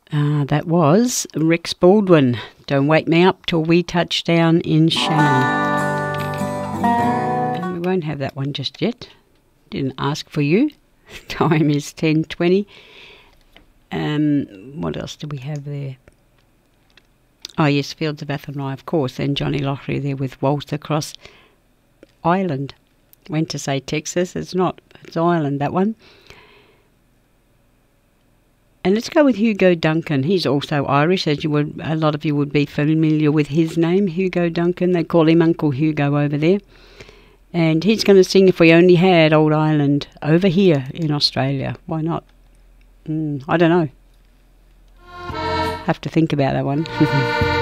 That was Rex Baldwin. Don't wake me up till we touch down in Shannon. And we won't have that one just yet. Didn't ask for you. Time is 10:20. What else do we have there? Oh yes, Fields of Athenry, of course, and Johnny Lochary there with Waltz Across Ireland. Went to say Texas, it's not. It's Ireland, that one. And let's go with Hugo Duncan. He's also Irish, as a lot of you would be familiar with his name, Hugo Duncan. They call him Uncle Hugo over there. And he's going to sing If We Only Had Old Ireland over here in Australia. Why not? I don't know. Have to think about that one.